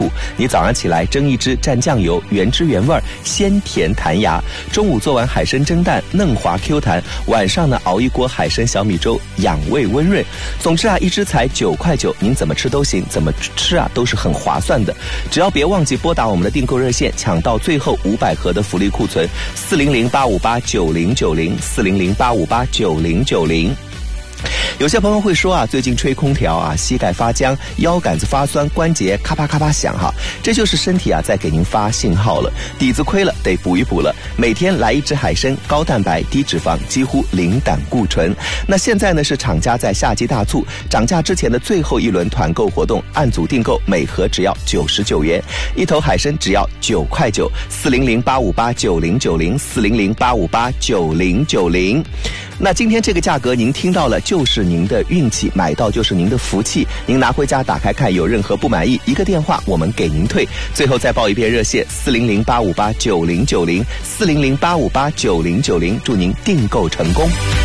你早上起来蒸一只蘸酱油，原汁原味，鲜甜弹牙；中午做完海参蒸蛋，嫩滑 Q 弹；晚上呢熬一锅海参小米粥，养胃温润。总之啊，一只才9块9，您怎么吃都行，怎么吃啊都是很划算的。只要别忘记拨打我们的订购热线，抢到最后500盒的福利库存，400-858-9090，400-858-9090。有些朋友会说啊，最近吹空调啊，膝盖发僵，腰杆子发酸，关节咔啪咔啪响哈，这就是身体啊在给您发信号了，底子亏了，得补一补了。每天来一只海参，高蛋白低脂肪，几乎零胆固醇。那现在呢是厂家在夏季大促，涨价之前的最后一轮团购活动，按组订购，每盒只要99元，一头海参只要9块9，400-858-9090，400-858-9090。那今天这个价格您听到了，就是您的运气，买到就是您的福气。您拿回家打开看，有任何不满意，一个电话我们给您退。最后再报一遍热线，400-858-9090，400-858-9090，祝您订购成功。